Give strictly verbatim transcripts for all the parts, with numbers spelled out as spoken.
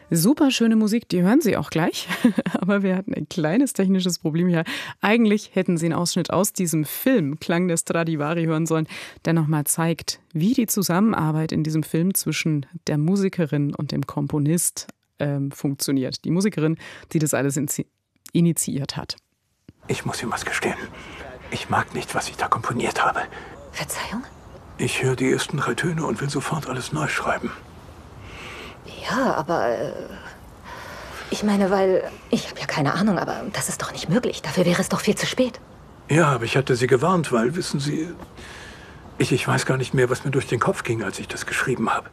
Super schöne Musik, die hören Sie auch gleich. Aber wir hatten ein kleines technisches Problem hier. Eigentlich hätten Sie einen Ausschnitt aus diesem Film Klang der Stradivari hören sollen, der nochmal zeigt, wie die Zusammenarbeit in diesem Film zwischen der Musikerin und dem Komponist ähm, funktioniert. Die Musikerin, die das alles initiiert hat. Ich muss ihm was gestehen. Ich mag nicht, was ich da komponiert habe. Verzeihung? Ich höre die ersten drei Töne und will sofort alles neu schreiben. Ja, aber äh, ich meine, weil ich habe ja keine Ahnung, aber das ist doch nicht möglich. Dafür wäre es doch viel zu spät. Ja, aber ich hatte Sie gewarnt, weil, wissen Sie, ich, ich weiß gar nicht mehr, was mir durch den Kopf ging, als ich das geschrieben habe.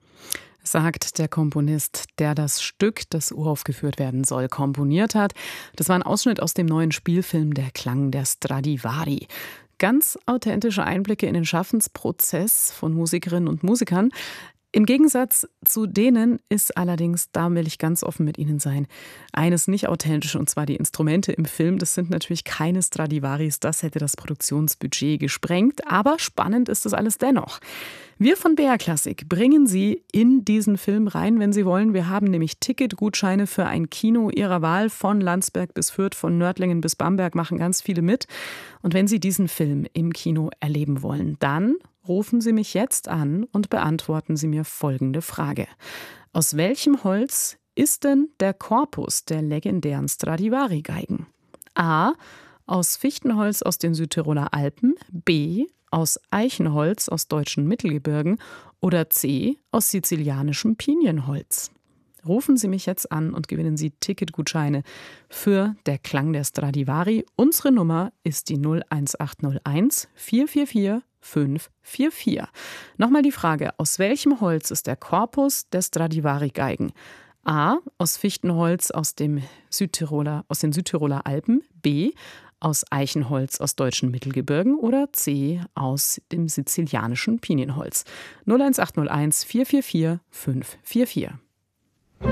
Sagt der Komponist, der das Stück, das uraufgeführt werden soll, komponiert hat. Das war ein Ausschnitt aus dem neuen Spielfilm Der Klang der Stradivari. Ganz authentische Einblicke in den Schaffensprozess von Musikerinnen und Musikern. Im Gegensatz zu denen ist allerdings, da will ich ganz offen mit Ihnen sein, eines nicht authentisch, und zwar die Instrumente im Film. Das sind natürlich keine Stradivaris, das hätte das Produktionsbudget gesprengt, aber spannend ist das alles dennoch. Wir von B R Klassik bringen Sie in diesen Film rein, wenn Sie wollen. Wir haben nämlich Ticketgutscheine für ein Kino Ihrer Wahl, von Landsberg bis Fürth, von Nördlingen bis Bamberg, machen ganz viele mit. Und wenn Sie diesen Film im Kino erleben wollen, dann rufen Sie mich jetzt an und beantworten Sie mir folgende Frage. Aus welchem Holz ist denn der Korpus der legendären Stradivari-Geigen? A. Aus Fichtenholz aus den Südtiroler Alpen, B. aus Eichenholz aus deutschen Mittelgebirgen oder C. aus sizilianischem Pinienholz? Rufen Sie mich jetzt an und gewinnen Sie Ticketgutscheine für Der Klang der Stradivari. Unsere Nummer ist die null eins acht null eins vier vier vier fünf vier vier. Nochmal die Frage, aus welchem Holz ist der Korpus der Stradivari-Geigen? A. Aus Fichtenholz aus, dem Südtiroler, aus den Südtiroler Alpen, B. aus Eichenholz aus deutschen Mittelgebirgen oder C. aus dem sizilianischen Pinienholz. null eins acht null eins vier vier vier fünf vier vier.